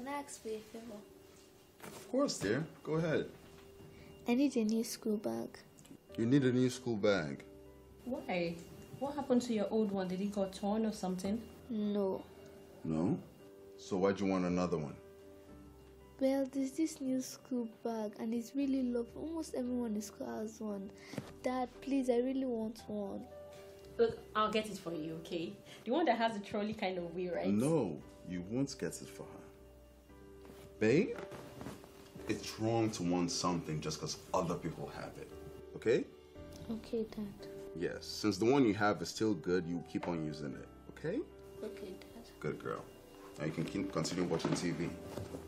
I ask for a favor? Of course, dear. Go ahead. I need a new school bag. You need a new school bag. Why? What happened to your old one? Did it got torn or something? No. No? So why'd you want another one? Well, there's this new school bag and it's really lovely. Almost everyone in school has one. Dad, please, I really want one. Look, I'll get it for you, okay? The one that has a trolley kind of wheel, right? No, you won't get it for her. Babe, it's wrong to want something just because other people have it. Okay? Okay, Dad. Yes, since the one you have is still good, you keep on using it. Okay? Okay, Dad. Good girl. Now you can continue watching TV.